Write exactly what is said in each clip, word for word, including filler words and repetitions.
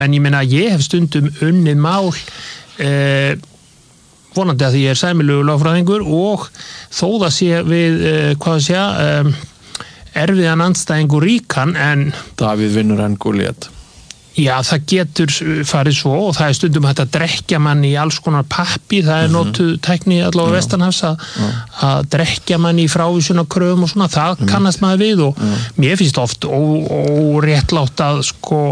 en ég meina ég hef stundum unnið mál eh, vonandi að því ég er sæmilegur lögfræðingur og þó það sé við eh, hvað sé um, erfiðan andstæðingur ríkan en Davíð vinnur en Goliat. Já, það getur farið svo og það er stundum hægt að drekkja mann í alls konar pappi, það er mm-hmm. notuð tækni allavega vestanhafs að, að drekkja mann í frávísuna kröfum og svona, það mm-hmm. kannast maður við og mm-hmm. mér finnst oft óréttlátt að sko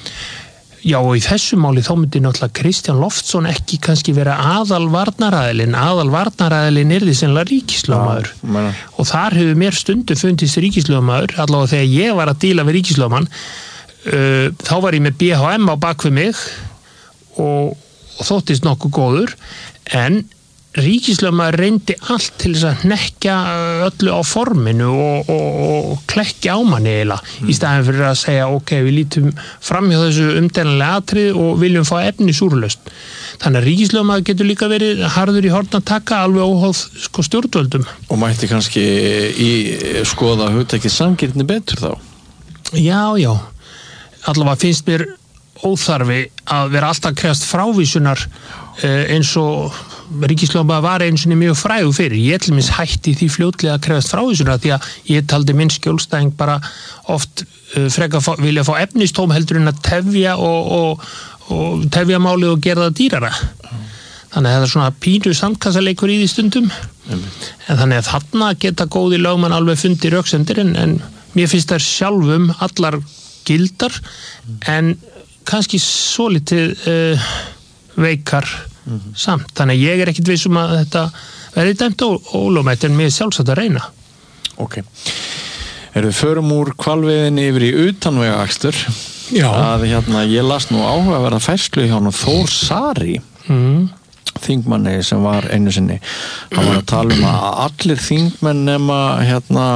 já og í þessu máli þá myndi náttúrulega Kristján Loftsson ekki kannski vera aðal varnaraðilinn, aðal varnaraðilinn yrði sennilega ríkislögmaður ja, og þar hefur mér stundum fundist ríkislögmaður, allavega þegar ég var að díla við ríkislögmann uh, þá var ég með B H M á bakvið mig og, og þóttist nokkuð góður en ríkislögmaður reyndi allt til þess að hnekkja öllu á forminu og, og, og klekkja á manni eiginlega mm. í staðinn fyrir að segja ok, við lítum fram hjá þessu umdeilanlega atrið og viljum fá efni súrlaust. Þannig að ríkislögmaður getur líka verið harður í horn að taka alveg óháð sko, stjórnvöldum. Og mætti kannski í skoða hugtakið sanngirni betur þá? Já, já. Allavega finnst mér óþarfi að vera alltaf krefst frávísunar eh, eins og ríkislögmaður var einu sinni mjög frægur fyrir. Ég til dæmis hætti því fljótlega að krefast frávísunar því að ég taldi minn skjólstæðing bara oft uh, freka fá, vilja fá efnistóm heldur en að tefja og, og, og tefja málið og gera það dýrara. Þannig að það er svona pínu sandkassaleikur í því stundum. Mm. En þannig að þarna geta góði lögmann alveg fundi röksemdir en, en mér finnst þær sjálfum allar gildar mm. en kannski svolítið uh, veikar Mm-hmm. samt, þannig að ég er ekkit viss um að þetta verði dæmt ólögmætt en mér er sjálfsagt að reyna. Ok. Erum við förum úr hvalveiðinni yfir í utanvegaakstur að hérna, ég las nú áhugaverða færslu hjá hann Þór Sari mm. þingmanni sem var einu sinni hann var að tala um að allir þingmenn nema hérna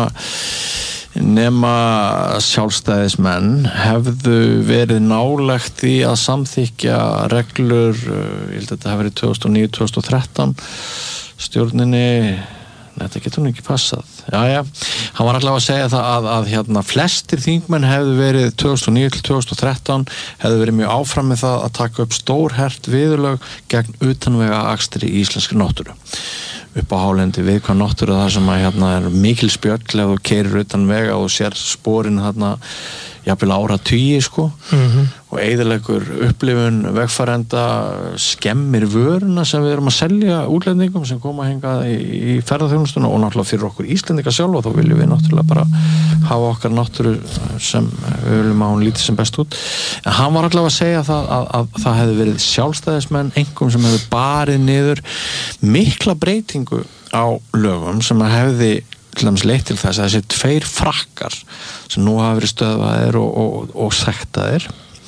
nema sjálfstæðismenn hefðu verið nálægt í að samþykja reglur, ég held að þetta hefði verið tvö þúsund og níu til tvö þúsund og þrettán stjórninni, þetta getur nú ekki passað, já já hann var allavega að segja það að, að hérna, flestir þingmenn hefðu verið tvö þúsund og níu til tvö þúsund og þrettán hefðu verið mjög áfram með það að taka upp stórhert viðurlög gegn utanvega akstri í íslenskri náttúru upp á hálendi viðkvæm náttúru þar sem að hérna er mikil spjöll ef þú keyrir utan vega og sér sporin þarna jafnvel áratugi sko mm-hmm. og eyðileggur upplifun vegfarenda skemmir vöruna sem við erum að selja útlendingum sem koma hingað í, í ferðaþjónustuna og náttúrulega fyrir okkur Íslendinga sjálf og þá viljum við náttúrulega bara hafa okkar náttúru sem við viljum að hún líti sem best út en hann var allavega að segja það að, að, að það hefði verið sjálfstæðismenn einhverjum sem hefði barið niður mikla breytingu á lögum sem að hefði til dæmis leitt til þess að þessi tveir frakkar sem nú hafa verið stöðvaðir og, og, og sektaðir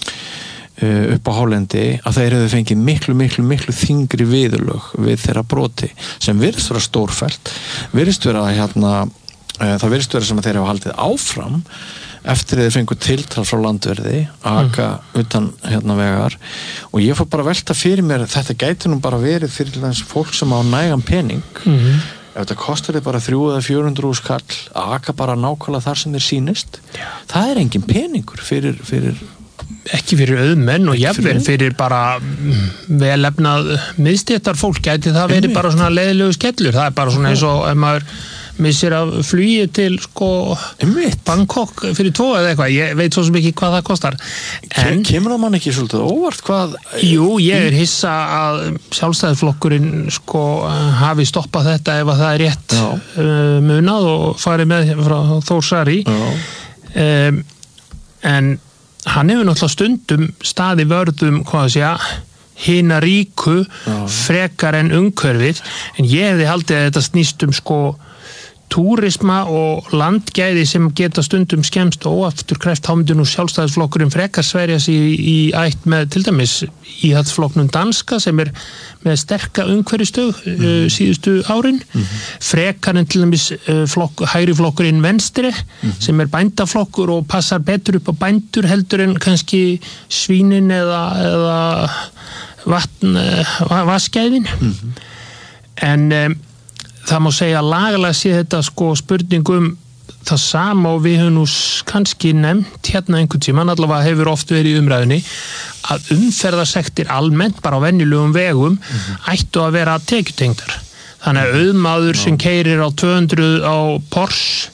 uh, upp á hálendi að þeir hefðu fengið miklu, miklu, miklu þyngri viðurlög við þeirra broti sem virðist vera stórfellt virðist vera hérna uh, það virðist vera sem að þeir hafa haldið áfram eftir þeir fengu tiltal frá landverði aka mm. utan hérna vegar og ég fór bara að velta fyrir mér þetta gæti nú bara verið fyrir þess fólk sem á nægan pening mm. ef þetta kostar þið bara þrjú eða fjögur hundruð skall að aka bara nákvæmlega þar sem þér sýnist Já. Það er engin peningur fyrir, fyrir ekki fyrir auðmenn og jafnvel fyrir, fyrir bara velefnað miðstéttar fólk gæti það verið bara svona leiðilegu skellur það er bara svona eins og ef maður missir af flugi til sko Einmitt. Bangkok fyrir tvo eða eitthvað, ég veit svo sem ekki hvað það kostar en kemur það mann ekki svolítið óvart hvað jú, ég er hissa að sjálfstæðisflokkurinn sko hafi stoppað þetta ef að það er rétt uh, munað og farið með frá Þór Sari um, en hann hefur náttúrulega stundum staði vörðum hvað að segja hina ríku Já. Frekar en umhverfið en ég hefði haldið að þetta snýst um sko túrisma og landgæði sem geta stundum skemmst og óafturkræft þá myndi nú sjálfstæðisflokkurinn frekar sverja sig í, í ætt með til dæmis íhaldsflokknum danska sem er með sterka umhverfistöð mm. uh, síðustu árin mm-hmm. frekar en til dæmis uh, flokk, hægri flokkurinn venstri mm-hmm. sem er bændaflokkur og passar betur upp á bændur heldur en kannski svínin eða, eða vatn, uh, vaskæðin mm-hmm. en um, það má segja að lagalega sé þetta sko spurningum það sama og við höfum nú kannski nefnt hérna einhvern tímann, allavega hefur oft verið í umræðunni, að umferðarsektir almennt bara á venjulegum vegum mm-hmm. ættu að vera tekjutengdar. Þannig að auðmaður sem keyrir á tvö hundruð á Porsche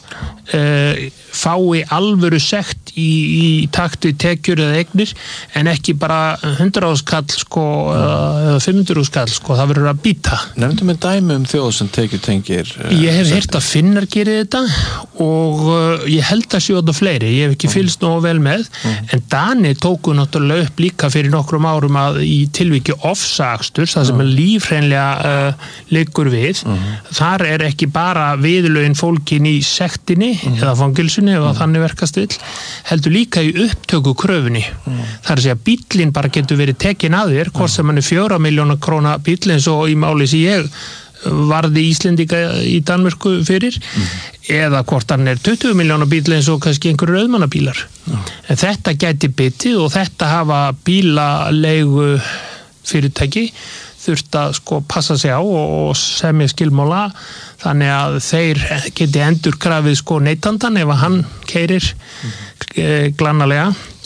uh, fái alvöru sekt í, í takt við tekjur eða eignir en ekki bara hundrað skall sko, eða fimm hundruð skall sko, það verður að býta. Nefndu með dæmi um þjóð sem tekjutengir uh, Ég hef heyrt að Finnar gerir þetta og uh, ég held að séu þetta fleiri, ég hef ekki fylgst nógu vel með mm. en Dani tóku náttúrulega upp líka fyrir nokkrum árum að í tilviki ofsaaksturs, það sem er lífhreinlega uh, liggur við, mm. þar er ekki bara viðurlögin fólkin í sektinni mm. eða fangilsunni ef mm. þannig verkast vill, heldur líka í upptöku kröfunni. Mm. Það er að segja bíllinn bara getur verið tekin að þér, hvort sem hann er fjóra milljóna króna bíll eins og í máli sem ég varði Íslendinga í Danmörku fyrir, mm. eða hvort hann er tuttugu milljóna bíll eins og kannski einhverjur auðmannabílar. Mm. En þetta gæti bitið og þetta hafa bílaleigu fyrirtæki þurft að sko passa sig á og semja skilmála þannig að þeir geti endur krafið sko neytandan ef að hann keyrir mm-hmm. glannalega.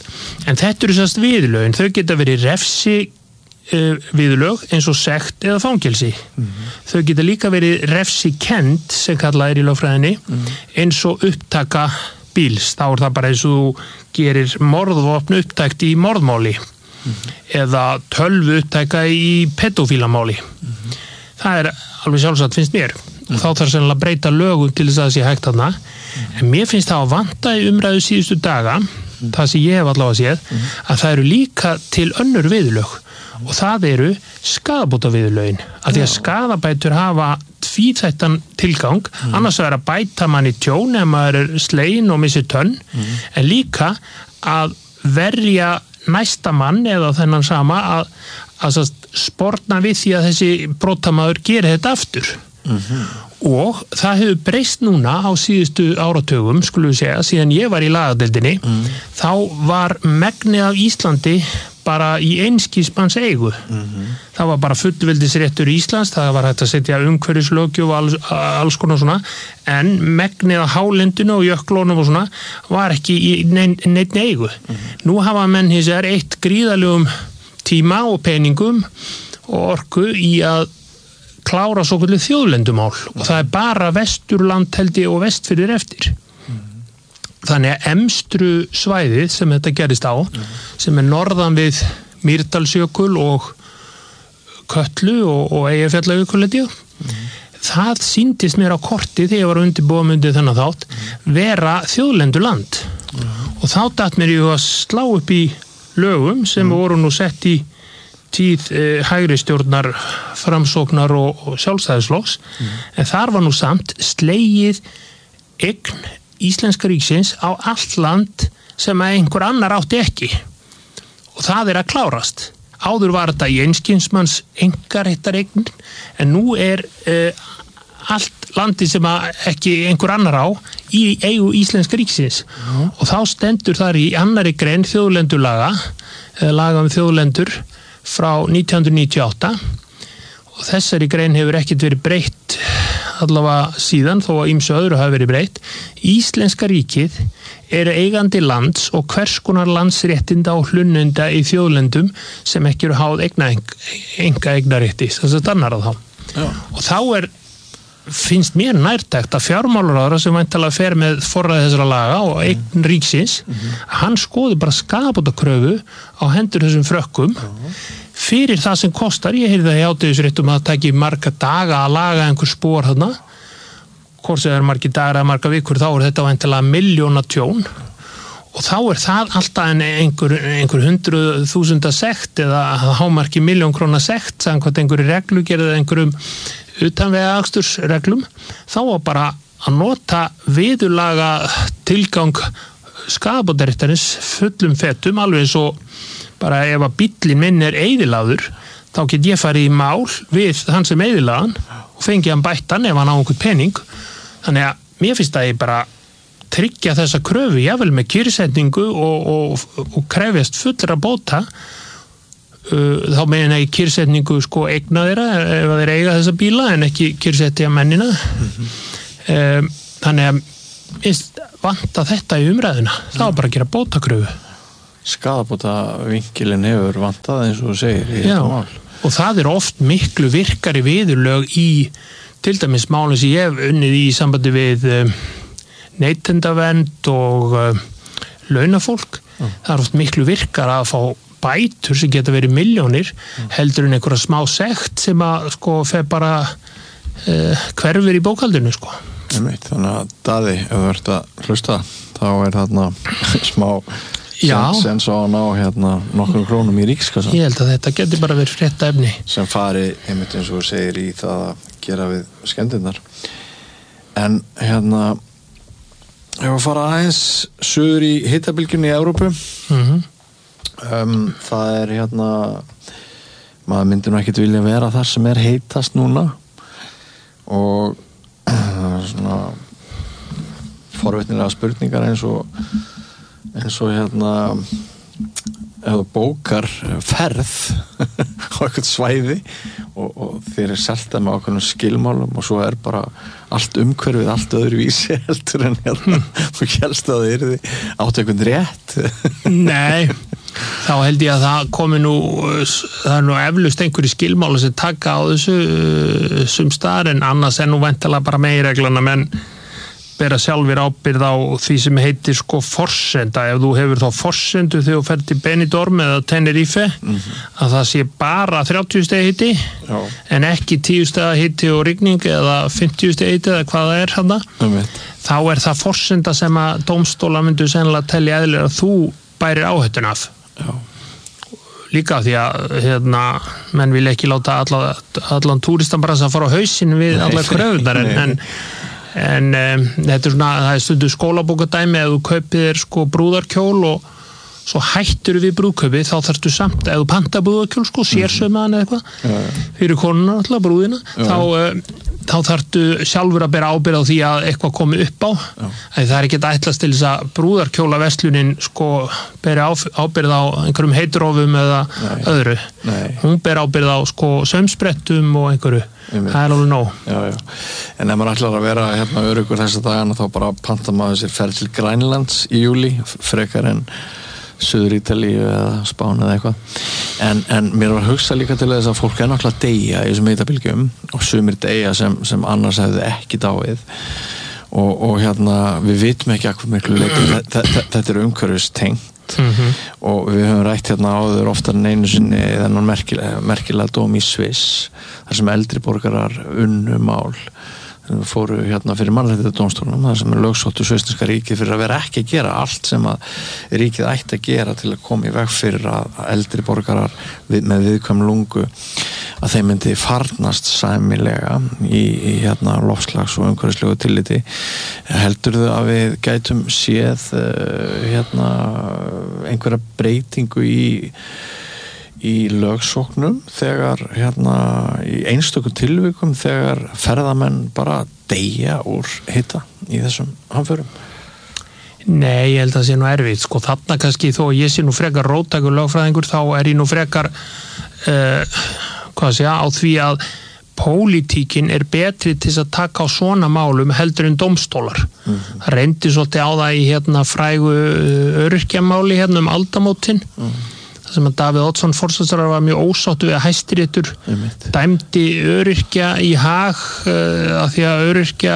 En þetta eru sérst viðurlögin, þau geta verið refsi uh, viðurlög eins og sekt eða fangelsi. Mm-hmm. Þau geta líka verið refsi kend sem kallað er í lögfræðinni mm-hmm. eins og upptaka bíls, þá er það bara eins og þú gerir morðvopn upptækt í morðmáli. Mm-hmm. eða tölvu upptæka í pedofílamáli. Mm-hmm. Það er alveg sjálfsagt finnst mér. Mm-hmm. Þá þarf sennilega að breyta lögum til þess að það sé hægt þarna. Mm-hmm. En mér finnst það að vanta í umræðu síðustu daga, mm-hmm. það sem ég hef allavega séð, mm-hmm. að það eru líka til önnur viðurlög mm-hmm. og það eru skaðabótaviðurlögin. Af því að skaðabætur hafa tvíþættan tilgang, mm-hmm. annars er að bæta manni tjón ef maður er sleginn og missir tönn, mm-hmm. en líka að verja næsta mann eða þennan sama að, að sporna við því að þessi brotamaður gerir þetta aftur. Mm-hmm. Og það hefur breyst núna á síðustu áratugum, skulum við segja, síðan ég var í lagadeildinni, mm-hmm. þá var megnið af Íslandi bara í einskismanns eigu. Mm-hmm. Það var bara fullveldisréttur Íslands, það var hægt að setja umhverfislöggjöf og alls, alls konar svona, en megnið af hálendinu og jöklónum og svona var ekki í neitt eigu. Mm-hmm. Nú hafa menn hins vegar eitt gríðalegum tíma og peningum og orku í að klára svo kvöldu þjóðlendumál mm-hmm. og það er bara Vesturland held ég og Vestfirðir eftir. Þannig að emstru svæðið sem þetta gerist á, mm-hmm. sem er norðan við Mýrdalsjökul og Kötlu og, og Eyjafjallajökul, mm-hmm. það sýndist mér á korti þegar ég var undirbúa myndið þennan þátt, mm-hmm. vera þjóðlenduland. Mm-hmm. Og þá datt mér ég að slá upp í lögum sem mm-hmm. voru nú sett í tíð eh, hægri stjórnar, framsóknar og, og sjálfstæðisflokks, mm-hmm. en þar var nú samt slegið eign Íslenska ríksins á allt land sem einhver annar átti ekki og það er að klárast. Áður var þetta í einskinsmanns einkaréttareign en nú er uh, allt landi sem ekki einhver annar á í eigu Íslenska ríksins mm. og þá stendur þar í annari grein þjóðlendulaga eða laga um þjóðlendur frá nítján hundruð níutíu og átta og þessari grein hefur ekkert verið breytt allavega síðan þó að ýmsu öðru hafi verið breytt. Íslenska ríkið er eigandi lands og hvers konar landsréttinda og hlunnunda í þjóðlendum sem ekki eru háð eigna, enga eignarétti, þess að stannar að þá. Já. Og þá er, finnst mér nærtækt að fjármálaráðherra sem væntanlega fer með forræði þessara laga og eign ríksins, mm-hmm. hann skoði bara skaðabótakröfu á hendur þessum frökkum, mm-hmm. fyrir það sem kostar. Ég heyrði það í átöðisréttum að það taki marga daga að laga einhver spór þarna, hvort sem það er margir dagar eða marga vikur, þá er þetta væntanlega milljóna tjón og þá er það alltaf en einhver, einhver hundruð þúsunda sekt eða hámarki miljón króna sekt samkvæmt einhverju reglugerð eða einhverjum utanvega akstursreglum, þá var bara að nota viðurlaga tilgang skaðabótaréttarins fullum fetum, alveg eins og bara ef að bíllinn minn er eyðilagður, þá get ég farið í mál við hann sem eyðilagðan og fengi hann bættan ef hann á einhvern pening. Þannig að mér finnst að ég bara tryggja þessa kröfu, jável með kyrrsetningu og, og, og krefjast fullra bóta, uh, þá meina ég kyrrsetningu sko eigna þeirra ef þeir eiga þessa bíla en ekki kyrrsetja mennina. Mm-hmm. um, þannig að vanta þetta í umræðuna það var bara að gera bótakröfu skaðabóta vinkilin hefur vantað eins og þú segir í þetta mál og það er oft miklu virkari viðurlög í til dæmis málum sem ég hef unnið í sambandi við um, neytendavernd og um, launafólk mm. það er oft miklu virkar að fá bætur sem geta verið milljónir mm. heldur en einhverja smá sekt sem að sko fer bara uh, hverfur í bókaldinu sko Einmitt, þannig að Daði, ef þú ert að hlusta þá er þarna smá sen svo að ná hérna nokkur krónum í ríkskassan. Ég held að þetta getur bara verið frétta efni. Sem fari, einmitt eins og þú segir, í það að gera við skemmdirnar. En hérna, ef við fara aðeins suður í hitabylgjunni í Evrópu, mm-hmm. um, það er hérna, maður myndi nú ekkert vilja vera þar sem er heitast núna og svona forvitnilega spurningar eins og eins og hérna ef þú bókar ferð á eitthvað svæði og, og þér er selta með ákveðnum skilmálum og svo er bara allt umhverfið allt öðru vísi heldur en hérna og helst að það yrði áttu eitthvað rétt Nei, þá held ég að það komi nú það er nú eflaust einhverju skilmála sem taka á þessu sum staðar en annars er nú væntanlega bara meginreglana menn bera sjálfur ábyrgð á því sem heitir sko forsenda, ef þú hefur þá forsendu þegar þú fer til Benidorm eða Tenerife, mm-hmm. að það sé bara þrjátíu stiga hiti Já. en ekki tíu stiga hiti og rigning eða fimmtíu stiga hiti eða hvað það er hana, þá er það forsenda sem að dómstólar myndu sennilega telja eðlilega að þú bærir áhættun af Já. líka því að hérna, menn vil ekki láta alla, allan túristan bara að fara á hausinn við alla kröfunar en, en en um, þetta er svona, það er stundu skólabókadæmi ef þú kaupir þér sko brúðarkjól og svo hættur við brúðkaupi þá þarftu samt, ef þú panta brúðarkjól sko, sérsaumaðan eða eitthvað ja, ja. fyrir konuna alltaf, brúðina ja. þá, um, þá þarftu sjálfur að bera ábyrgð á því að eitthvað komi upp á ja. það er ekki að ætlast til þess að brúðarkjólaverslunin sko beri ábyrgð á einhverjum heiturofum eða Nei. öðru Nei. hún ber ábyrgð á sko saumsprettum og einhverju það er alveg nóg já, já. En ef maður ætlar að vera hérna öruggur þessa dagana þá bara panta maður sér ferð til Grænlands í júli frekar en Suður Ítalíu eða Spán eða eitthvað en, en mér var að hugsa líka til þess að fólk er náttúrulega deyja í þessum hitabylgjum og sumir deyja sem, sem annars hefði ekki dáið og, og hérna við vitum ekki akkur miklu leiti þetta er umhverfistengt Mm-hmm. og við höfum rætt hérna áður oftar en einu sinni þennan merkilega, merkilega dóm í Sviss þar sem eldri borgarar unnu mál fóru hérna fyrir mannréttindadómstólnum þar sem er lögsóttu svissneska ríkið fyrir að vera ekki að gera allt sem að ríkið ætti að gera til að koma í veg fyrir að eldri borgarar við, með viðkvæm lungu að þeim myndi farnast sæmilega í, í hérna loftslags og umhverfislegu tilliti heldurðu að við gætum séð uh, hérna einhverja breytingu í í lögsóknum þegar hérna í einstökum tilvikum þegar ferðamenn bara deyja úr hita í þessum hamförum? Nei, ég held að það sé nú erfitt sko þarna kannski þó ég sé nú frekar róttækur lögfræðingur þá er ég nú frekar uh, hvað sé á því að pólitíkin er betri til að taka á svona málum heldur en dómstólar mm-hmm. það reyndi svolítið á það í hérna frægu öryrkjamáli hérna um aldamótin mm. sem að Davíð Oddsson forsætisráðherra var mjög ósáttur við að Hæstiréttur dæmdi öryrkja í hag uh, að því að öryrkja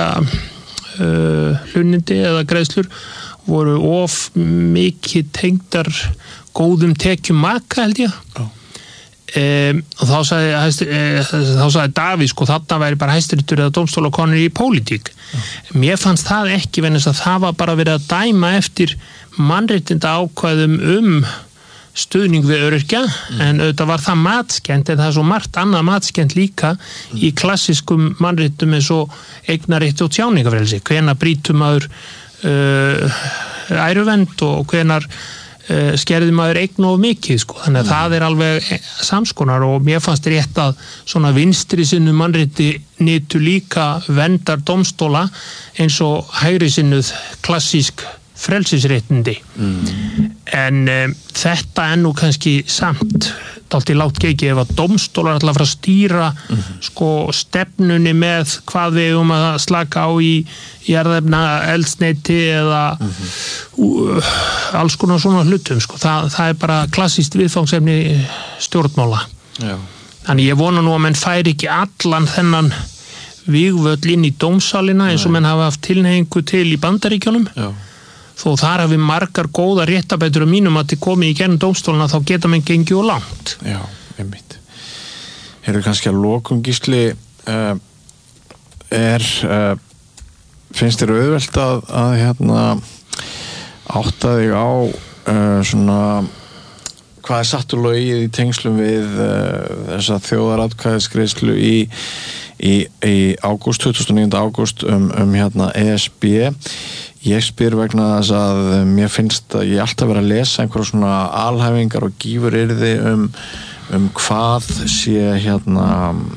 uh, hlunnindi eða greiðslur voru of mikið tengdar góðum tekjum maka held ég oh. um, og þá sagði, hæsti, uh, þá sagði Davíð sko þarna væri bara Hæstiréttur eða dómstóla konur í pólitík oh. mér fannst það ekki vegna þess að það var bara verið að dæma eftir mannréttinda ákvæðum um stuðning við öryrkja mm. en auðvitað var það matskent en það er svo margt annað matskent líka mm. í klassiskum mannréttum eins og eignarrétti og tjáningafrelsi hvenar brýtur maður uh, æruvernd og hvenar uh, skerði maður eign of mikið sko. þannig að mm. það er alveg samskonar og mér fannst rétt að svona vinstri sinnu mannrétti nýtu líka verndar dómstóla eins og hægri sinnuð klassísk frelsisréttindi mm. en um, þetta er nú kannski samt dálítið lágt gengið ef að dómstólar ætla að fara að stýra mm-hmm. sko stefnunni með hvað við um að slaka á í jarðefna eldsneyti eða mm-hmm. uh, alls konar svona hlutum sko. Þa, það er bara klassískt viðfangsefni stjórnmála. Já. Þannig ég vona nú að menn færi ekki allan þennan vígvöll inn í dómsalina eins og menn hafa haft tilhneigingu til í Bandaríkjunum. Já. Þó þar hafi margar góða réttabætur og mínum að til komið í gennum dómstóluna þá geta menn gengið og langt. Já, einmitt. Eru kannski að lokum Gísli uh, er uh, finnst þér auðvelt að, að hérna átta þig á uh, svona hvað er satt og logið í tengslum við uh, þessa þjóðaratkvæðisgreiðslu í í, í ágúst, tuttugasta og níunda ágúst um, um hérna E S B. Ég spyr vegna þess að mér finnst að ég alltaf verið að lesa einhverjum svona alhæfingar og gífuryrði um, um hvað sé hérna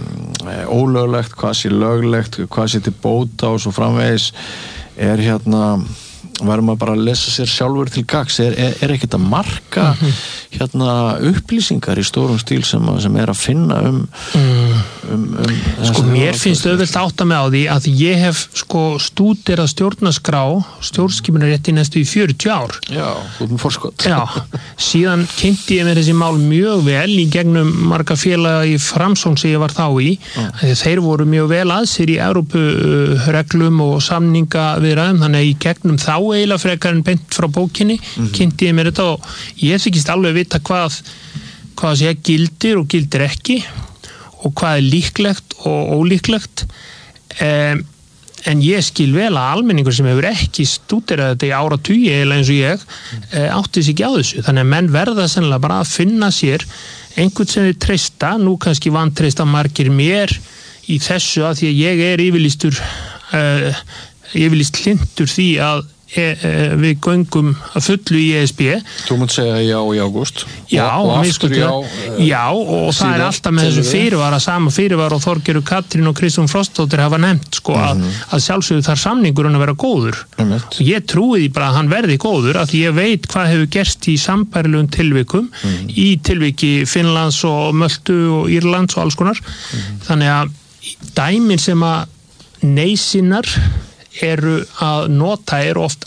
ólöglegt, hvað sé löglegt, hvað sé til bóta og svo framvegis er hérna verður maður bara að lesa sér sjálfur til gagns er, er, er ekkert að marka mm-hmm. hérna upplýsingar í stórum stíl sem, sem er að finna um, mm. um, um sko mér finnst auðvelt að átta mig á því að ég hef sko stúderað stjórnarskrá stjórnskipunarrétt í næstu í fjörutíu ár. Já, út með forskot. Já, síðan kynnti ég mér þessi mál mjög vel í gegnum marga félaga í Framsókn sem ég var þá í mm. þeir voru mjög vel að sér í Evrópureglum og samningaviðræðum þannig að í gegnum þá eiginlega frekar en beint frá bókinni mm-hmm. kynnti ég mér þetta og ég þykist alveg vita hvað hvað sé gildir og gildir ekki og hvað er líklegt og ólíklegt um, en ég skil vel að almenningur sem hefur ekki stúderað þetta í áratugi eða eins og ég mm. átti sig ekki á þessu þannig að menn verða sennilega bara að finna sér einhvern sem þeir treysta nú kannski vantreysta margir mér í þessu að því að ég er yfirlýstur uh, yfirlýst hlindur því að E, e, við göngum að fullu í E S B. Þú mútt segja já í ágúst já, og, og aftur já e, já og það er alltaf með þessu fyrirvara sama fyrirvara og Þorgerður Katrín og Kristrún Frostdóttir hafa nefnt sko mm-hmm. að, að sjálfsögðu þar samningurinn að vera góður mm-hmm. og ég trúi því bara að hann verði góður af því ég veit hvað hefur gerst í sambærilegum tilvikum mm-hmm. í tilviki Finnlands og Möltu og Írlands og alls konar mm-hmm. þannig að dæmin sem að neysinnar eru að nota er oft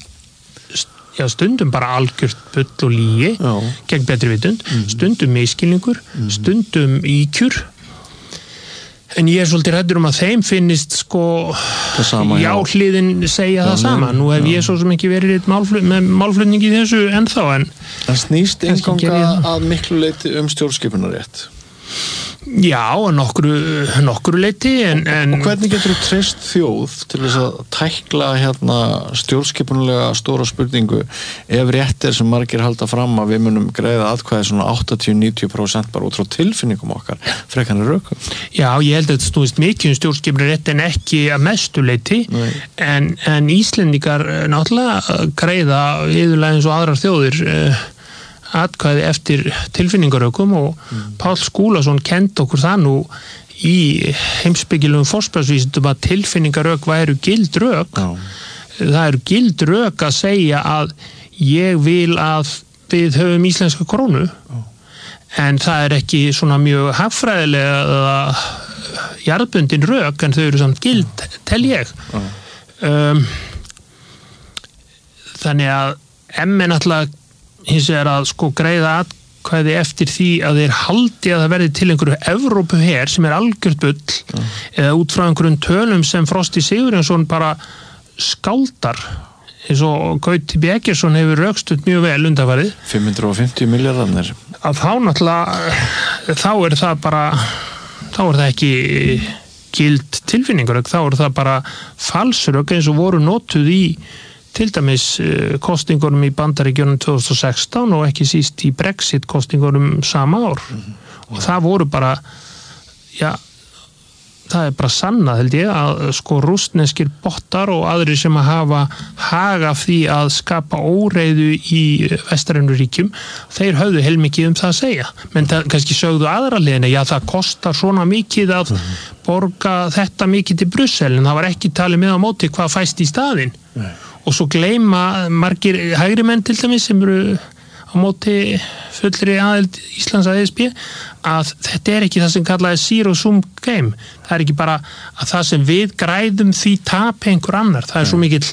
já, stundum bara algjört bull og lygi gegn betri vitund, mm. stundum miskilningur, mm. stundum íkjur en ég er svolítið hræddur um að þeim finnist sko sama, já, já hliðin segja já, það sama nú hef já. Ég svo sem ekki verið málflutning, með málflutning í þessu ennþá en það snýst einganga að miklu leyti um stjórnskipunarrétt. Já, nokkru, nokkru leyti en, en... Og hvernig getur þú treyst þjóð til þess að tækla hérna stjórnskipunulega stóra spurningu ef rétt er sem margir halda fram að við munum greiða atkvæði svona áttatíu til níutíu prósent bara út frá tilfinningum okkar frekarnir rökum? Já, ég held að þetta snúist mikið um stjórnskipunarétt en ekki að mestu leyti en, en Íslendingar náttúrulega greiða iðulega eins og aðrar þjóðir atkvæði eftir tilfinningarökum og mm. Páll Skúlason kenndi okkur það nú í heimspekilegum forspjárvísindum að tilfinningarök væru gild rök oh. það eru gild rök að segja að ég vil að við höfum íslenska krónu oh. en það er ekki svona mjög hagfræðilega eða jarðbundin rök en þau eru samt gild tel ég oh. um, þannig að emmi náttúrulega hins er að sko greiða atkvæði eftir því að þeir haldi að það verði til einhverju Evrópuher sem er algjört bull mm. eða út frá einhverjum tölum sem Frosti Sigurjónsson bara skáldar eins og Gauti B. Eggertsson hefur rökstutt mjög vel undanfarið fimm hundruð og fimmtíu milljarðarnir að þá náttúrulega þá er það bara þá er það ekki gild tilfinningarök þá er það bara falsrök eins og voru notuð í til dæmis kostingunum í Bandaríkjunum tvö þúsund og sextán og ekki síst í Brexit kostingunum sama ár mm-hmm. og það voru bara já, það er bara sannað held ég að sko rússneskir bottar og aðrir sem að hafa haga því að skapa óreiðu í vestrænu ríkjum þeir höfðu heilmikið um það að segja menn það kannski sögðu aðra liðina já það kostar svona mikið að mm-hmm. borga þetta mikið til Brussel en það var ekki talið með á móti hvað fæst í staðinn Nei. Og svo gleyma margir hægri menn til dæmis sem eru á á móti fullri aðild Íslands að E S B að þetta er ekki það sem kallaði zero sum game. Það er ekki bara að það sem við græðum því tapi einhver annar. Það er svo mikill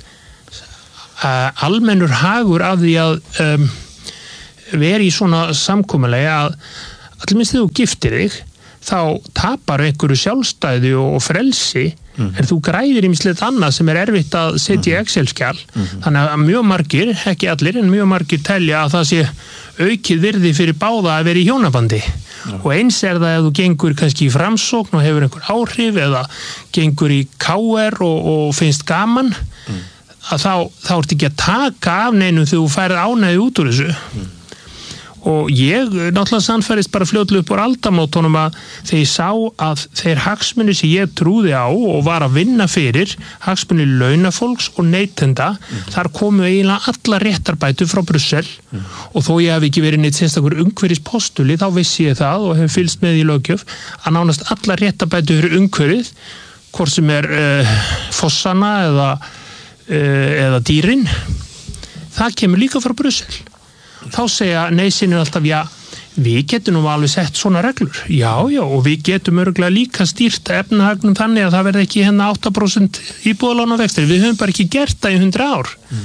uh, almennur hagur af því að um, vera í svona samkomulagi að allir minnst þegar þú giftir þig þá tapar einhverju sjálfstæði og frelsi mm. en þú græðir ýmislegt annað sem er erfitt að setja í Excel-skjal mm. þannig að mjög margir, ekki allir en mjög margir telja að það sé aukið virði fyrir báða að vera í hjónabandi ja. Og eins er það ef þú gengur kannski í framsókn og hefur einhver áhrif eða gengur í K R og, og finnst gaman mm. að þá, þá ertu ekki að taka af neinum þegar þú færð ánægði út úr þessu mm. og ég náttúrulega sannfærist bara fljótlega upp úr aldamótunum að þegar ég sá að þeir hagsmunir sem ég trúði á og var að vinna fyrir hagsmunir launafólks og neytenda mm. þar komu eiginlega alla réttarbætu frá Brussel mm. og þó ég hef ekki verið neitt sérstakur umhverfis postuli þá vissi ég það og hef fylgst með í löggjöf að nánast alla réttarbætu fyrir umhverfið hvort sem er uh, fossana eða, uh, eða dýrin það kemur líka frá Brussel. Þá segja neysin er alltaf, já, við getum nú alveg sett svona reglur. Já, já, og við getum örgulega líka stýrt efnahagnum þannig að það verði ekki hérna átta prósent íbúðalánavextir. Við höfum bara ekki gert það í hundra ár. Mm.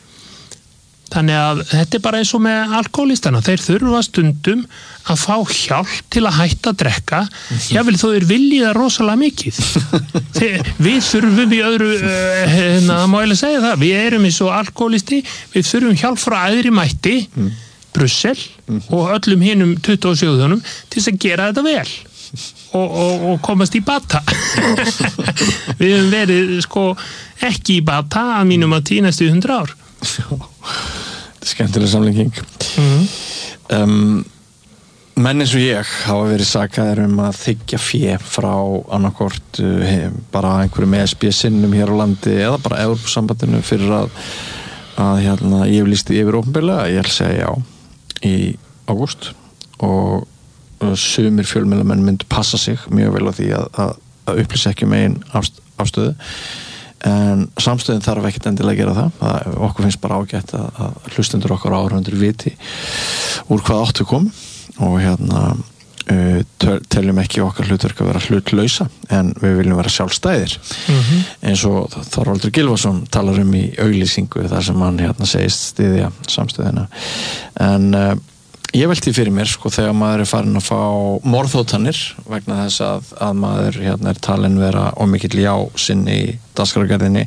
Þannig að þetta er bara eins og með alkohólistana. Þeir þurfa stundum að fá hjálp til að hætta að drekka. Mm-hmm. Jável þó þeir viljið það rosalega mikið. Þeir, við þurfum í öðru, uh, hérna, það má ég segja það, við erum eins og alkohólisti, við þurfum hjálp frá æðri mætti, mm. Brussel mm. og öllum hinum tuttugu og sjö þjóðunum til þess að gera þetta vel. Og, og, og komast í bata. Við höfum verið sko ekki í bata að mínum að tí næstu hundra ár. Þetta er skemmtileg samlíking mm. um, menn eins og ég hafa verið sakaðir um að þiggja fé frá annarkort uh, bara einhverjum E S B sinnum hér á landi eða bara Evrópusambandinu fyrir að, að hérna, ég hef lýst yfir opinberlega, ég ætla að segja já í ágúst og uh, sumir fjölmiðlamenn myndu passa sig mjög vel á því að, að, að upplýsa ekki með einn ást, ástöðu en samstöðin þarf ekkert endilega að gera það, það okkur finnst bara ágætt að, að hlustendur okkar áhorfendur viti úr hvað áttu kom og hérna uh, teljum ekki okkar hlutverk að vera hlutlausa en við viljum vera sjálfstæðir mm-hmm. eins og Þorvaldur Gylfason talar um í auglýsingu þar sem hann hérna segist styðja samstöðina en uh, ég velti fyrir mér sko þegar maður er farin að fá morðhótanir vegna þess að, að maður hérna er talin vera ómikill já sinni í dagskrárgerðinni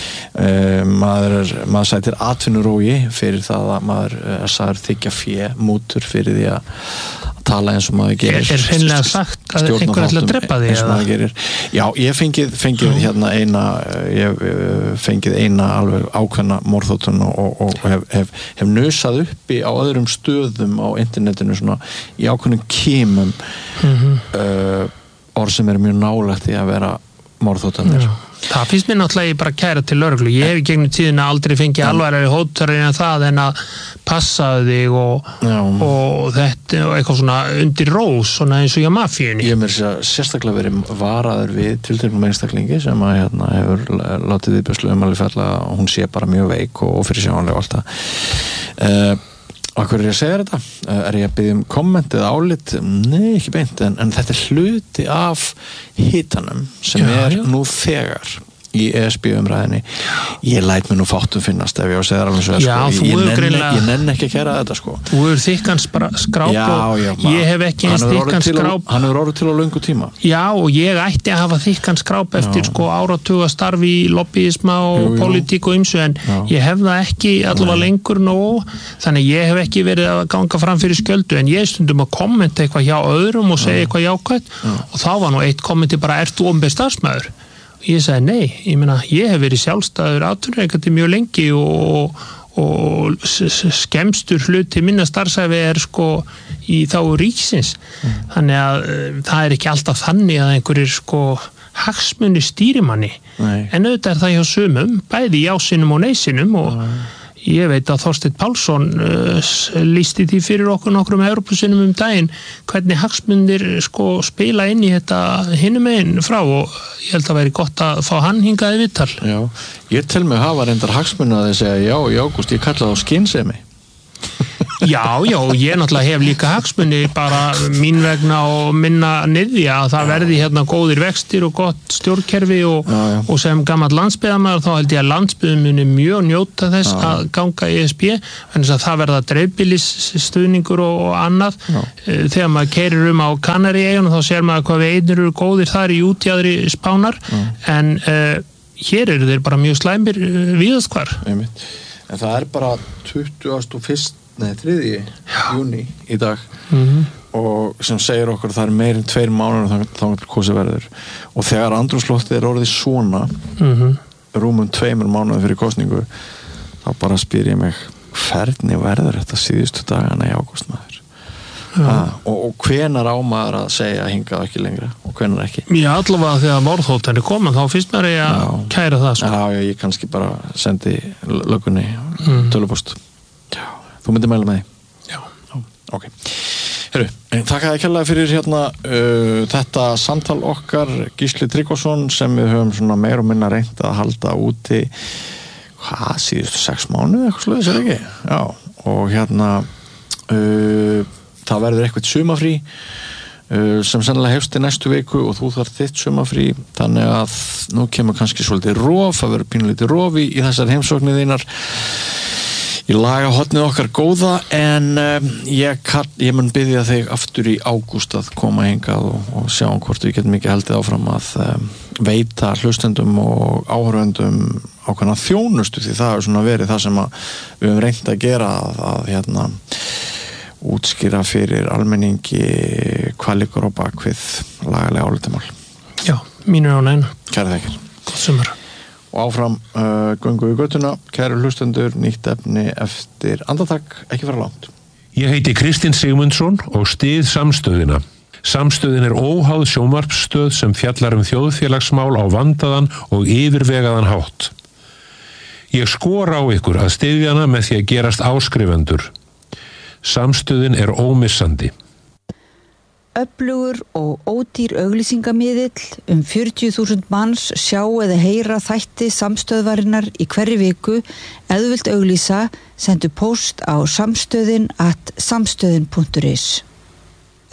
uh, maður, er, maður sætir atvinnurógi fyrir það að maður er sagður þiggja fé mútur fyrir því að tala eins og maður gerir Er, er hreinlega sagt að einhver ætla að drepa því? Já, ég fengið, fengið hérna eina ég fengið eina alveg ákveðna morðhótun og, og hef, hef, hef nösað uppi á öðrum stöðum á internetinu svona í ákveðnum kímum mm-hmm. uh, orð sem er mjög nálægt í að vera morðhótanir. Það finnst mér náttúrulega bara kæra til lögreglu. Ég hef í gegnum tíðina aldrei fengið alvarlegri hótanir en það en að passa þig og, og þetta og eitthvað svona undir rós svona eins og hjá mafíunni. Ég mér sérstaklega verið varaður við tilteknum einstaklingi sem að hérna hefur látið viðbjörslu ummæli falla og hún sé bara mjög veik og fyrirsjáanleg og allt það. Uh, Akkur er ég að segja þetta? Er ég að biðja um komment eða álit? Nei, ekki beint, en, en þetta er hluti af hitanum sem já, er já. Nú þegar í E S B umræðinni. Ég læt mér nú fátum finnast ef ég á að segja það alveg svo já, sko. ég, ég, nenni, ég nenni ekki að kæra þetta sko. Þú hefur þykkan skráp já, já, og ég hef ekki eins þykkan skráp Hann hefur orðið til á löngu tíma Já, og ég ætti að hafa þykkan skráp eftir já. Sko áratuga starfi í lobbyisma og jú, jú. Pólitík og ymsu en já. Ég hef það ekki allavega Nei. Lengur nóg þannig ég hef ekki verið að ganga fram fyrir skjöldu en ég stundum að kommenta eitthvað hjá öðrum og segja eitthvað jákvætt og þá var nú eitt kommenti bara ert þú opinber starfsmaður? Ég sagði nei, ég meina, ég hef verið sjálfstæður atvinnurekandi mjög lengi og, og skemmstur hluti minna starfsæfi er sko í þá ríkisins. Mm. Þannig að uh, það er ekki alltaf þannig að einhverjir sko hagsmunir stýrimanni. Nei. En auðvitað er það hjá sumum, bæði jásinum og neysinum og Nei. Ég veit að Þorsteinn Pálsson uh, lýsti því fyrir okkur nokkrum Evrópusinnum um daginn hvernig hagsmunir sko spila inn í þetta hinum einn frá og ég held að væri gott að fá hann hingaði viðtal. Já, ég tel mig hafa reyndar hagsmunna að þið segja já í ágúst, ég kalla það á skynsemi. Já, já, ég náttúrulega hef líka hagsmuni bara mín vegna og minna niðja að það verði hérna góðir vextir og gott stjórnkerfi og, já, já. og sem gamall landsbyggðarmaður þá held ég að landsbyggðin muni mjög njóta þess já. Að ganga í E S B en þess að það verða dreifbýlisstuðningur og, og annað. Já. Þegar maður keyrir um á Kanaríeyjunum þá sér maður hvað veitir eru góðir þar í útjaðri Spánar já. En uh, hér eru þeir bara mjög slæmir uh, víðast hvar. Einmitt. En það er bara tuttugasta og fyrsta Nei, þriðji júní í dag mm-hmm. og sem segir okkur að það er meirinn tveir mánuður þá er kosið verður og þegar andrúmsloftið er orðið svona mm-hmm. rúmum tveimur mánuður fyrir kosningu þá bara spyr ég mig hvernig verður þetta síðustu dagana í ágúst maður ah, og, og hvenar á maður að segja hingað ekki lengra og hvenar ekki Já, allavega þegar morðhóttan er komin þá finnst mér ég að kæra það sko. Já, ég kannski bara sendi löggunni mm. tölupost Já Þú myndir mæla með því? Já. Já. Ok. Herru, þakka þér kærlega fyrir hérna uh, þetta samtal okkar Gísli Tryggvason sem við höfum svona meir og minna reynt að halda úti hvað, síðustu sex mánuði eitthvað sluðis er ekki? Já. Og hérna uh, það verður eitthvað sumafrí uh, sem sennilega hefst í næstu viku og þú þarf þitt sumafrí þannig að nú kemur kannski svolítið rof, það verður pínulítið rofi í þessar heimsóknir þínar Í laga hotnið okkar góða en um, ég, kann, ég mun biðja þig aftur í ágúst að koma hingað og, og sjá hvort við getum ekki heldið áfram að um, veita hlustendum og áhörvendum ákveðna þjónustu því það er svona verið það sem að við höfum reynt að gera að, að hérna útskýra fyrir almenningi hvað liggur á bakvið lagalega álitamál. Já, mínur á neina. Kæra þakkir. Gott sumar. Og áfram uh, göngu í göttuna, kæru hlustendur, nýtt efni eftir andartak, ekki fara langt. Ég heiti Kristinn Sigmundsson og styð Samstöðina. Samstöðin er óháð sjónvarpsstöð sem fjallar um þjóðfélagsmál á vandaðan og yfirvegaðan hátt. Ég skora á ykkur að styðja hana með því að gerast áskrifendur. Samstöðin er ómissandi. Öflugur og ódýr auglýsingamiðill um fjörutíu þúsund manns sjá eða heyra þætti samstöðvarinnar í hverri viku eða þú vilt auglýsa, sendu post á samstöðin at samstöðin punktur is.